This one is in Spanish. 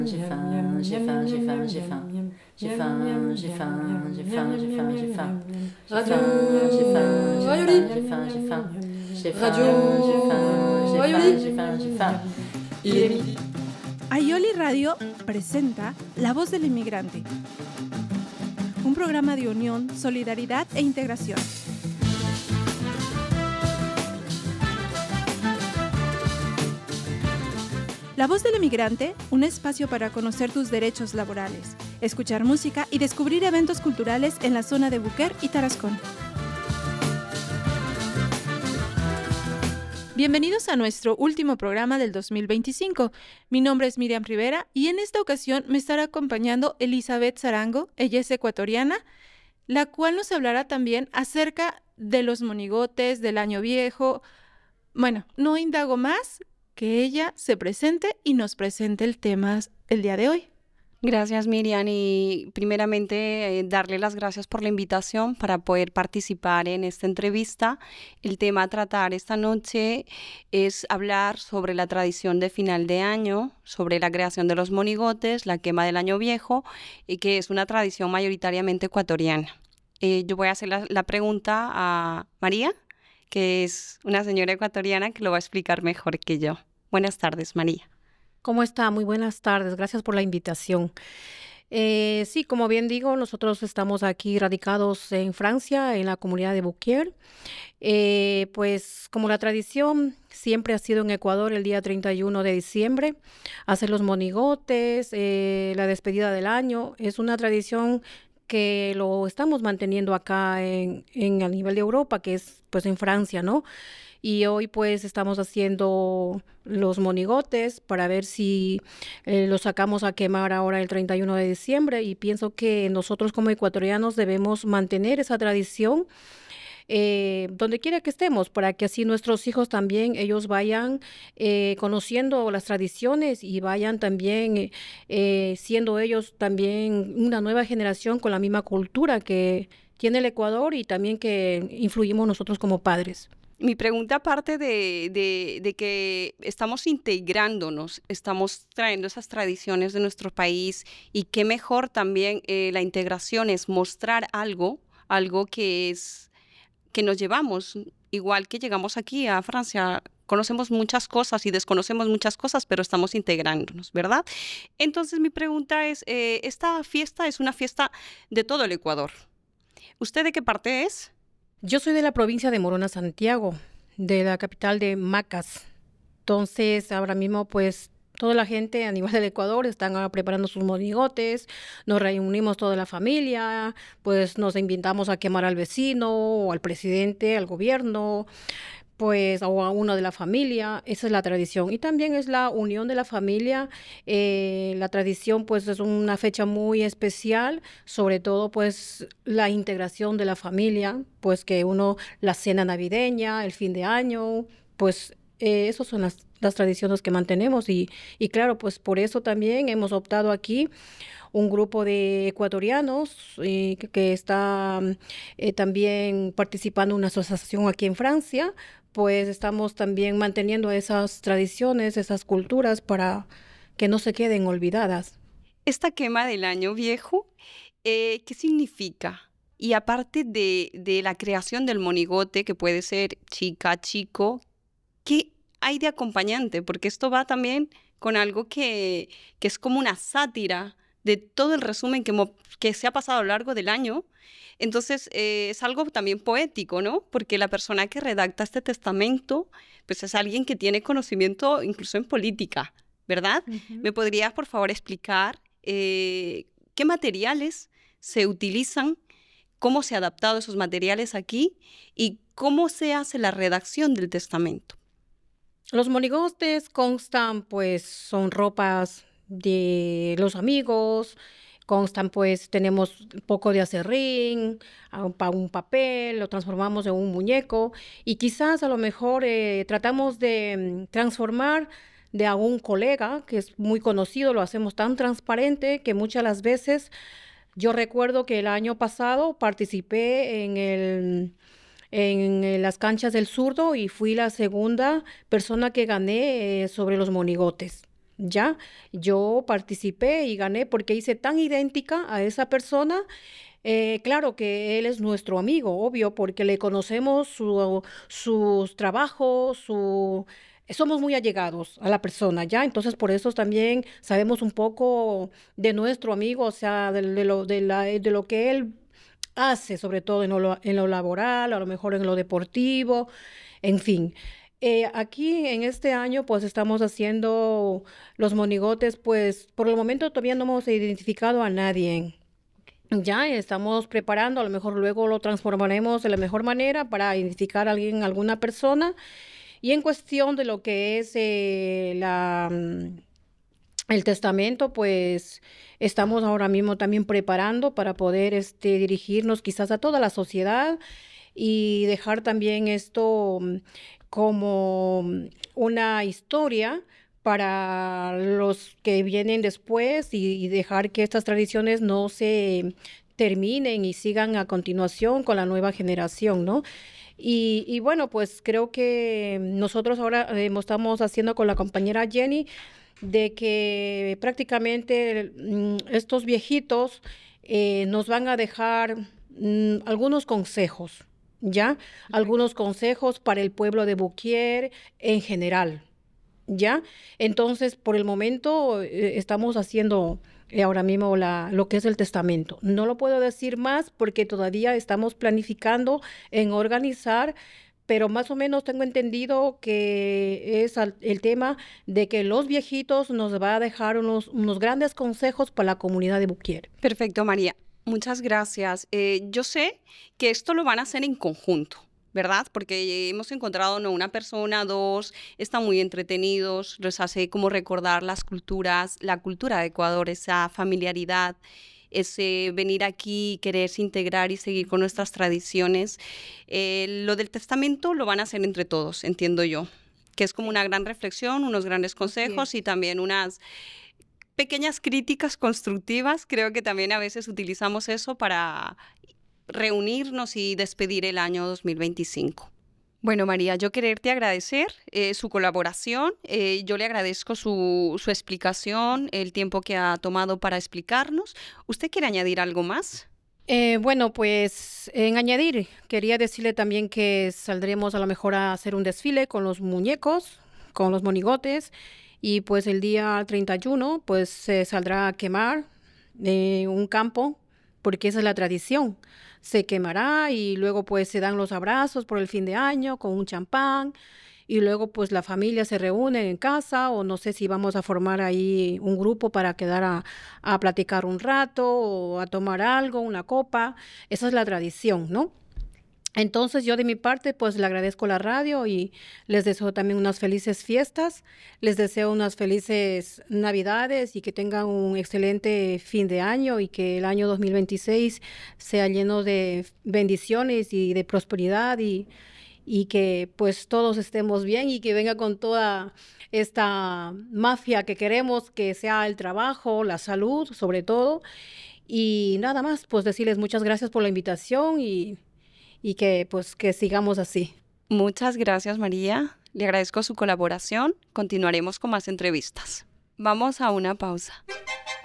J'ai faim, j'ai faim, j'ai faim, j'ai faim. J'ai faim, j'ai faim, j'ai faim, j'ai faim, j'ai faim. J'ai faim, j'ai faim, j'ai faim, j'ai faim, j'ai faim. J'ai faim, j'ai faim, j'ai faim, j'ai faim, j'ai faim. Il est midi. Aioli Radio presenta La Voz del Inmigrante, un programa de unión, solidaridad e integración. La Voz del Inmigrante, un espacio para conocer tus derechos laborales, escuchar música y descubrir eventos culturales en la zona de Buquer y Tarascón. Bienvenidos a nuestro último programa del 2025. Mi nombre es Miriam Rivera y en esta ocasión me estará acompañando Elizabeth Zarango, ella es ecuatoriana, la cual nos hablará también acerca de los monigotes, del año viejo. Bueno, no indago más, que ella se presente y nos presente el tema el día de hoy. Gracias, Miriam, y primeramente darle las gracias por la invitación para poder participar en esta entrevista. El tema a tratar esta noche es hablar sobre la tradición de final de año, sobre la creación de los monigotes, la quema del año viejo, que es una tradición mayoritariamente ecuatoriana. Yo voy a hacer la pregunta a María, que es una señora ecuatoriana que lo va a explicar mejor que yo. Buenas tardes, María. ¿Cómo está? Muy buenas tardes. Gracias por la invitación. Sí, como bien digo, nosotros estamos aquí radicados en Francia, en la comunidad de Beaucaire. Pues como la tradición siempre ha sido en Ecuador el día 31 de diciembre, hacer los monigotes, la despedida del año. Es una tradición que lo estamos manteniendo acá a nivel de Europa, que es pues en Francia, ¿no? Y hoy pues estamos haciendo los monigotes para ver si los sacamos a quemar ahora el 31 de diciembre y pienso que nosotros como ecuatorianos debemos mantener esa tradición donde quiera que estemos, para que así nuestros hijos también, ellos vayan conociendo las tradiciones y vayan también siendo ellos también una nueva generación con la misma cultura que tiene el Ecuador y también que influimos nosotros como padres. Mi pregunta parte de que estamos integrándonos, estamos trayendo esas tradiciones de nuestro país y qué mejor también la integración es mostrar algo que nos llevamos, igual que llegamos aquí a Francia, conocemos muchas cosas y desconocemos muchas cosas, pero estamos integrándonos, ¿verdad? Entonces mi pregunta es, esta fiesta es una fiesta de todo el Ecuador. ¿Usted de qué parte es? Yo soy de la provincia de Morona, Santiago, de la capital de Macas. Entonces, ahora mismo, pues, toda la gente a nivel del Ecuador están preparando sus monigotes, nos reunimos toda la familia, pues nos invitamos a quemar al vecino, o al presidente, al gobierno, pues, o a uno de la familia. Esa es la tradición. Y también es la unión de la familia. La tradición, pues, es una fecha muy especial, sobre todo, pues, la integración de la familia, pues, que uno, la cena navideña, el fin de año, pues, esas son las tradiciones que mantenemos. Y claro, pues, por eso también hemos optado aquí un grupo de ecuatorianos que está también participando en una asociación aquí en Francia, pues estamos también manteniendo esas tradiciones, esas culturas para que no se queden olvidadas. Esta quema del año viejo, ¿qué significa? Y aparte de la creación del monigote, que puede ser chica, chico, ¿qué hay de acompañante? Porque esto va también con algo que es como una sátira de todo el resumen que se ha pasado a lo largo del año. Entonces, es algo también poético, ¿no? Porque la persona que redacta este testamento, pues es alguien que tiene conocimiento incluso en política, ¿verdad? Uh-huh. ¿Me podrías, por favor, explicar qué materiales se utilizan, cómo se han adaptado esos materiales aquí y cómo se hace la redacción del testamento? Los monigotes constan, pues, son ropas de los amigos, constan, pues, tenemos un poco de acerrín, un papel, lo transformamos en un muñeco y quizás a lo mejor tratamos de transformar de algún colega que es muy conocido, lo hacemos tan transparente que muchas de las veces, yo recuerdo que el año pasado participé en las canchas del zurdo y fui la segunda persona que gané sobre los monigotes. ¿ya? Yo participé y gané porque hice tan idéntica a esa persona. Claro que él es nuestro amigo, obvio, porque le conocemos sus trabajos, somos muy allegados a la persona, ¿ya? Entonces, por eso también sabemos un poco de nuestro amigo, o sea, de lo que él hace, sobre todo en lo laboral, a lo mejor en lo deportivo, en fin. Aquí en este año pues estamos haciendo los monigotes, pues por el momento todavía no hemos identificado a nadie. Ya estamos preparando, a lo mejor luego lo transformaremos de la mejor manera para identificar a alguien, alguna persona. Y en cuestión de lo que es el testamento, pues estamos ahora mismo también preparando para poder dirigirnos quizás a toda la sociedad y dejar también esto como una historia para los que vienen después y dejar que estas tradiciones no se terminen y sigan a continuación con la nueva generación, ¿no? Y bueno, pues creo que nosotros ahora estamos haciendo con la compañera Jenny de que prácticamente estos viejitos nos van a dejar algunos consejos, ¿ya? Algunos consejos para el pueblo de Buquier en general, ¿ya? Entonces, por el momento estamos haciendo ahora mismo lo que es el testamento. No lo puedo decir más porque todavía estamos planificando en organizar, pero más o menos tengo entendido que es el tema de que los viejitos nos va a dejar unos grandes consejos para la comunidad de Buquier. Perfecto, María. Muchas gracias. Yo sé que esto lo van a hacer en conjunto, ¿verdad? Porque hemos encontrado no una persona, dos, están muy entretenidos, les hace como recordar las culturas, la cultura de Ecuador, esa familiaridad, ese venir aquí, quererse integrar y seguir con nuestras tradiciones. Lo del testamento lo van a hacer entre todos, entiendo yo, que es como una gran reflexión, unos grandes consejos y también unas pequeñas críticas constructivas. Creo que también a veces utilizamos eso para reunirnos y despedir el año 2025. Bueno, María, yo quererte agradecer su colaboración. Yo le agradezco su explicación, el tiempo que ha tomado para explicarnos. ¿Usted quiere añadir algo más? Bueno, pues en añadir, quería decirle también que saldremos a lo mejor a hacer un desfile con los muñecos, con los monigotes, y pues el día 31 pues se saldrá a quemar un campo, porque esa es la tradición. Se quemará y luego pues se dan los abrazos por el fin de año con un champán y luego pues la familia se reúne en casa o no sé si vamos a formar ahí un grupo para quedar a platicar un rato o a tomar algo, una copa. Esa es la tradición, ¿no? Entonces yo de mi parte pues le agradezco la radio y les deseo también unas felices fiestas, les deseo unas felices Navidades y que tengan un excelente fin de año y que el año 2026 sea lleno de bendiciones y de prosperidad y que pues todos estemos bien y que venga con toda esta mafia que queremos, que sea el trabajo, la salud sobre todo. Y nada más, pues decirles muchas gracias por la invitación y que pues que sigamos así. Muchas gracias, María. Le agradezco su colaboración. Continuaremos con más entrevistas. Vamos a una pausa.